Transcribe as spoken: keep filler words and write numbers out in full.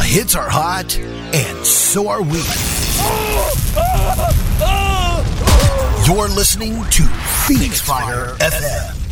hits are hot, and so are we. You're listening to Phoenix Fire F M.